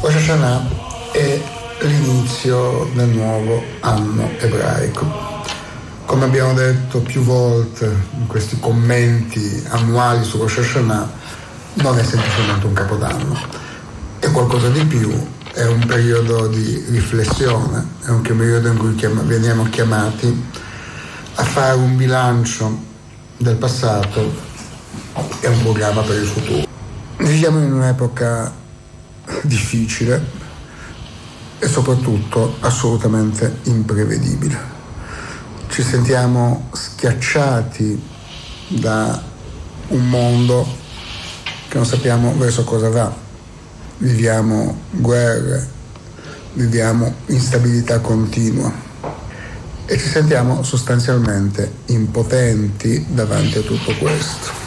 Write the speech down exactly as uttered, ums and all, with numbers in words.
Rosh Hashanah è l'inizio del nuovo anno ebraico. Come abbiamo detto più volte in questi commenti annuali su Rosh Hashanah, non è semplicemente un capodanno, è qualcosa di più, è un periodo di riflessione, è un periodo in cui chiam- veniamo chiamati a fare un bilancio del passato e un programma per il futuro. Viviamo in un'epoca difficile e soprattutto assolutamente imprevedibile. Ci sentiamo schiacciati da un mondo che non sappiamo verso cosa va. Viviamo guerre, viviamo instabilità continua e ci sentiamo sostanzialmente impotenti davanti a tutto questo.